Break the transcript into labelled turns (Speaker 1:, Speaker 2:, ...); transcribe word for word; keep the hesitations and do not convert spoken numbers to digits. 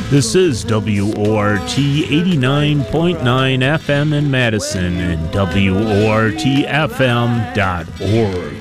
Speaker 1: This is W O R T eighty-nine point nine F M in Madison and W O R T F M dot org.